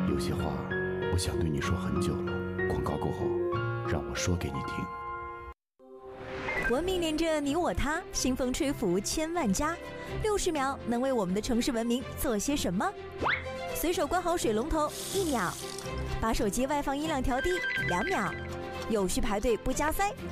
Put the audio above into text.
有些话我想对你说很久了，广告过后让我说给你听。 文明连着你我他，新风吹拂千万家。60秒能为我们的城市文明做些什么？随手关好水龙头1秒，把手机外放音量调低2秒，有序排队不加塞